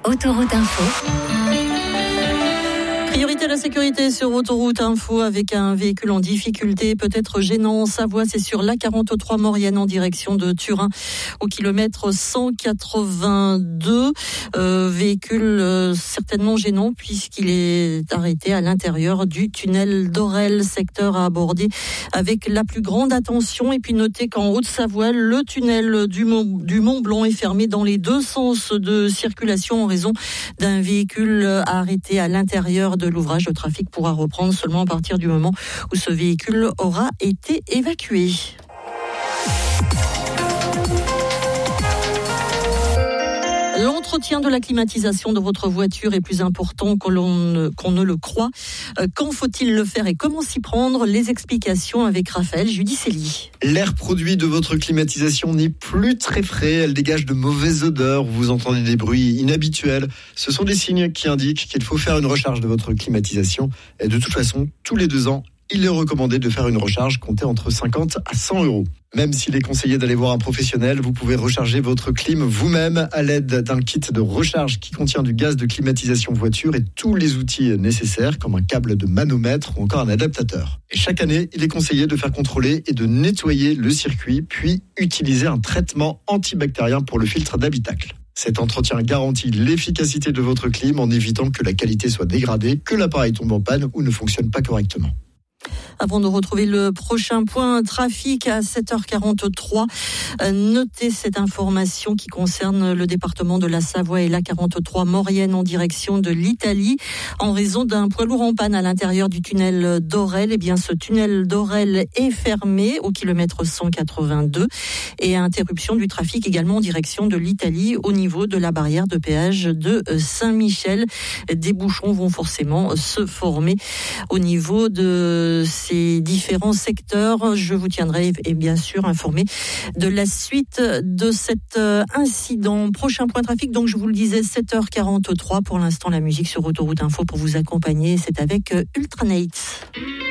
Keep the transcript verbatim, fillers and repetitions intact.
Autoroute Info. Priorité à la sécurité sur Autoroute Info avec un véhicule en difficulté, peut-être gênant en Savoie. C'est sur l'A quarante-trois Maurienne en direction de Turin au kilomètre cent quatre-vingt-deux. Euh, véhicule euh, certainement gênant puisqu'il est arrêté à l'intérieur du tunnel d'Orel, secteur à aborder avec la plus grande attention. Et puis notez qu'en Haute-Savoie, le tunnel du Mont, du Mont Blanc est fermé dans les deux sens de circulation en raison d'un véhicule arrêté à l'intérieur de l'ouvrage. Le trafic pourra reprendre seulement à partir du moment où ce véhicule aura été évacué. L'entretien de la climatisation de votre voiture est plus important que l'on, qu'on ne le croit. Quand faut-il le faire et comment s'y prendre? Les explications avec Raphaël Judicelli. L'air produit de votre climatisation n'est plus très frais. Elle dégage de mauvaises odeurs. Vous entendez des bruits inhabituels. Ce sont des signes qui indiquent qu'il faut faire une recharge de votre climatisation. Et de toute façon, tous les deux ans, il est recommandé de faire une recharge comptée entre cinquante à cent euros. Même s'il est conseillé d'aller voir un professionnel, vous pouvez recharger votre clim vous-même à l'aide d'un kit de recharge qui contient du gaz de climatisation voiture et tous les outils nécessaires comme un câble de manomètre ou encore un adaptateur. Et chaque année, il est conseillé de faire contrôler et de nettoyer le circuit, puis utiliser un traitement antibactérien pour le filtre d'habitacle. Cet entretien garantit l'efficacité de votre clim en évitant que la qualité soit dégradée, que l'appareil tombe en panne ou ne fonctionne pas correctement. Avant de retrouver le prochain point trafic à sept heures quarante-trois, notez cette information qui concerne le département de la Savoie et l'A quarante-trois Maurienne en direction de l'Italie. En raison d'un poids lourd en panne à l'intérieur du tunnel d'Orel, eh bien ce tunnel d'Orel est fermé au kilomètre cent quatre-vingt-deux et interruption du trafic également en direction de l'Italie au niveau de la barrière de péage de Saint-Michel. Des bouchons vont forcément se former au niveau de ces différents secteurs. Je vous tiendrai et bien sûr informé de la suite de cet incident. Prochain point trafic, donc je vous le disais, sept heures quarante-trois. Pour l'instant, la musique sur Autoroute Info pour vous accompagner, c'est avec Ultranate.